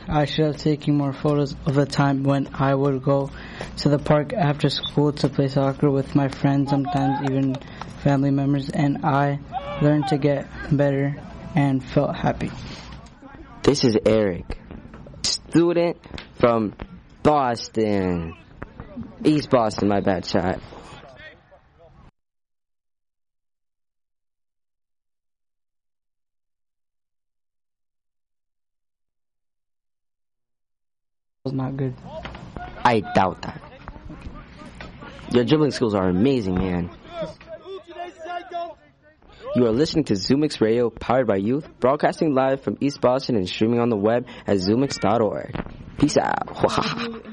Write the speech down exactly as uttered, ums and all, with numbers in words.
I should have taken more photos of the time when I would go to the park after school to play soccer with my friends, sometimes even family members, and I learned to get better and felt happy. This is Eric, student from Boston. East Boston, my bad, chat. Was not good. I doubt that. Your dribbling skills are amazing, man. You are listening to ZoomX Radio, powered by youth, broadcasting live from East Boston and streaming on the web at zoomix dot org. Peace out.